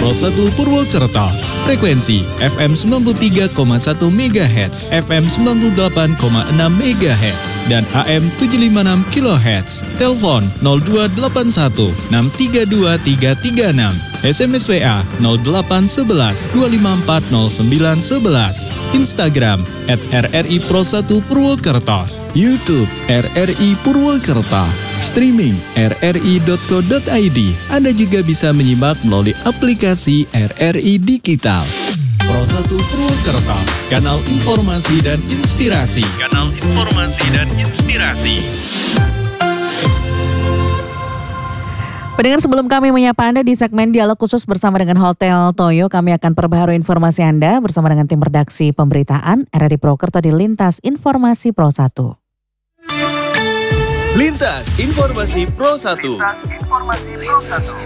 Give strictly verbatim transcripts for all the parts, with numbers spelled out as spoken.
Pro satu Purwokerto. Frekuensi F M sembilan puluh tiga koma satu megahertz, F M sembilan puluh delapan koma enam megahertz, dan A M tujuh lima enam kilohertz. Telepon nol dua delapan satu enam tiga dua tiga tiga enam. S M S W A nol delapan satu satu dua lima empat nol sembilan satu satu. Instagram at R R I Pro satu Purwokerto. YouTube R R I Purwokerto. Streaming r r i dot co dot i d. Anda juga bisa menyimak melalui aplikasi R R I Digital. Pro satu Purwokerto, kanal informasi dan inspirasi. Kanal informasi dan inspirasi. Pendengar, sebelum kami menyapa Anda di segmen dialog khusus bersama dengan Hotel Toyo, kami akan perbaharui informasi Anda bersama dengan tim redaksi pemberitaan R R I Purwokerto di Lintas Informasi Pro satu. Lintas Informasi Pro satu. Lintas Informasi Pro satu.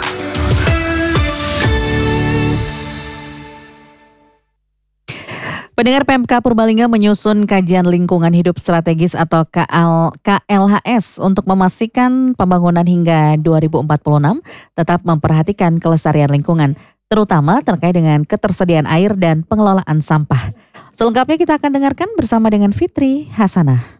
Pendengar, P M K Purbalingga menyusun kajian lingkungan hidup strategis atau K L H S untuk memastikan pembangunan hingga dua ribu empat puluh enam tetap memperhatikan kelestarian lingkungan, terutama terkait dengan ketersediaan air dan pengelolaan sampah. Selengkapnya kita akan dengarkan bersama dengan Fitri Hasanah.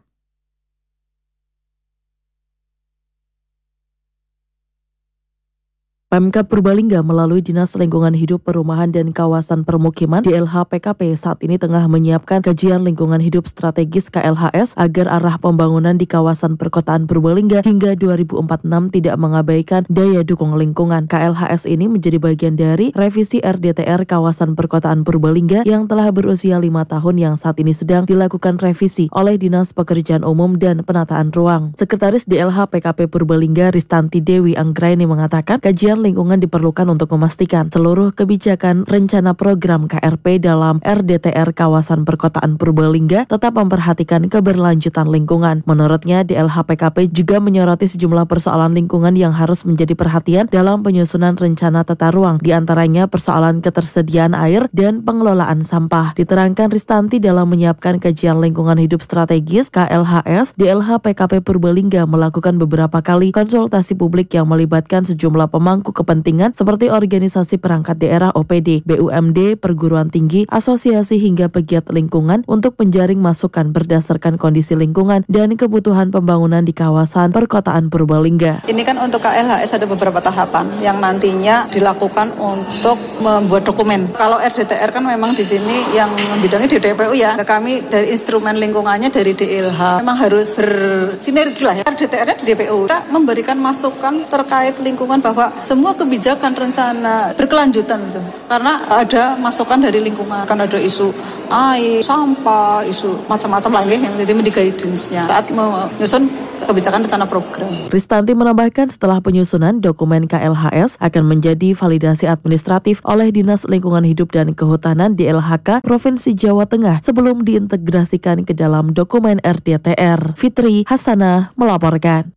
P M K Purbalingga melalui Dinas Lingkungan Hidup Perumahan dan Kawasan Permukiman D L H P K P saat ini tengah menyiapkan kajian lingkungan hidup strategis K L H S agar arah pembangunan di kawasan perkotaan Purbalingga hingga dua ribu empat puluh enam tidak mengabaikan daya dukung lingkungan. K L H S ini menjadi bagian dari revisi R D T R kawasan perkotaan Purbalingga yang telah berusia lima tahun yang saat ini sedang dilakukan revisi oleh Dinas Pekerjaan Umum dan Penataan Ruang. Sekretaris D L H P K P Purbalingga Ristanti Dewi Anggraini mengatakan kajian lingkungan diperlukan untuk memastikan seluruh kebijakan rencana program K R P dalam R D T R kawasan perkotaan Purbalingga tetap memperhatikan keberlanjutan lingkungan. Menurutnya, D L H P K P juga menyoroti sejumlah persoalan lingkungan yang harus menjadi perhatian dalam penyusunan rencana tata ruang, di antaranya persoalan ketersediaan air dan pengelolaan sampah. Diterangkan Ristanti, dalam menyiapkan kajian lingkungan hidup strategis K L H S, D L H P K P Purbalingga melakukan beberapa kali konsultasi publik yang melibatkan sejumlah pemangku kepentingan seperti organisasi perangkat daerah O P D, B U M D, perguruan tinggi, asosiasi hingga pegiat lingkungan untuk menjaring masukan berdasarkan kondisi lingkungan dan kebutuhan pembangunan di kawasan perkotaan Purbalingga. Ini kan untuk K L H S ada beberapa tahapan yang nantinya dilakukan untuk membuat dokumen. Kalau R D T R kan memang di sini yang bidangnya di D P U ya. Kami dari instrumen lingkungannya dari D L H memang harus bersinergi lah ya. R D T R-nya di D P U. Kita memberikan masukan terkait lingkungan bahwa semua kebijakan rencana berkelanjutan itu. Karena ada masukan dari lingkungan, kan ada isu air, sampah, isu macam-macam lagi yang nanti menjadi guidance-nya saat menyusun kebijakan rencana program. Ristanti menambahkan setelah penyusunan dokumen K L H S akan menjadi validasi administratif oleh Dinas Lingkungan Hidup dan Kehutanan D L H K Provinsi Jawa Tengah sebelum diintegrasikan ke dalam dokumen R D T R. Fitri Hasanah melaporkan.